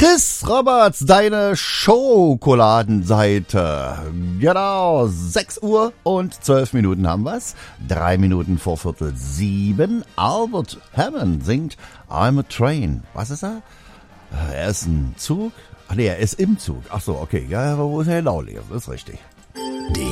Chris Roberts, deine Schokoladenseite. Genau, 6 Uhr und 12 Minuten haben wir's. 3 Minuten vor 6:45. Albert Hammond singt I'm a Train. Was ist er? Er ist ein Zug? Ach nee, er ist im Zug. Ach so, okay. Ja, aber wo ist er genau? Das ist richtig.